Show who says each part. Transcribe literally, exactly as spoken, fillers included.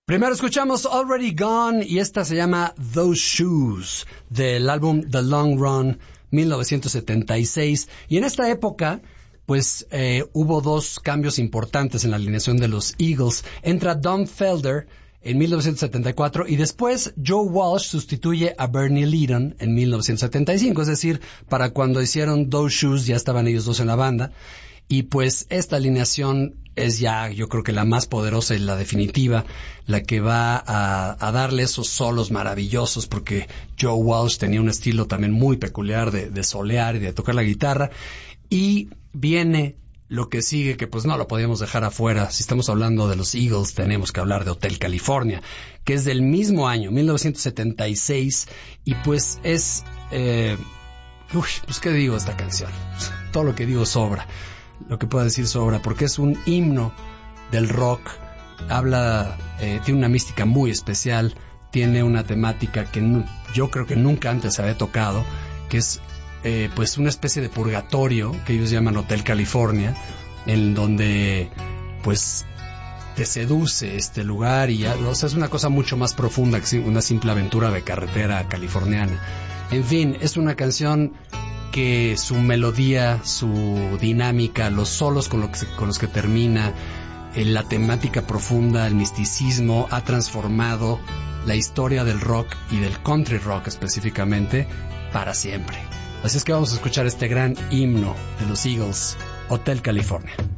Speaker 1: Primero escuchamos Already Gone y esta se llama Those Shoes del álbum The Long Run mil novecientos setenta y seis. Y en esta época, pues eh, hubo dos cambios importantes en la alineación de los Eagles. Entra Don Felder en mil novecientos setenta y cuatro y después Joe Walsh sustituye a Bernie Leadon en mil novecientos setenta y cinco. Es decir, para cuando hicieron Those Shoes ya estaban ellos dos en la banda. Y pues esta alineación es ya, yo creo que la más poderosa y la definitiva, la que va a, a darle esos solos maravillosos, porque Joe Walsh tenía un estilo también muy peculiar de, de solear y de tocar la guitarra. Y viene lo que sigue, que pues no lo podíamos dejar afuera. Si estamos hablando de los Eagles, tenemos que hablar de Hotel California, que es del mismo año, mil novecientos setenta y seis, y pues es... Eh, uy, pues qué digo esta canción. Todo lo que digo sobra. Lo que puedo decir sobra, porque es un himno del rock, habla, eh, tiene una mística muy especial, tiene una temática que no, yo creo que nunca antes se había tocado, que es eh, pues una especie de purgatorio, que ellos llaman Hotel California, en donde pues te seduce este lugar, y o sea, es una cosa mucho más profunda que una simple aventura de carretera californiana. En fin, es una canción que su melodía, su dinámica, los solos con, lo que se, con los que termina, eh, la temática profunda, el misticismo, ha transformado la historia del rock y del country rock específicamente para siempre. Así es que vamos a escuchar este gran himno de los Eagles, Hotel California.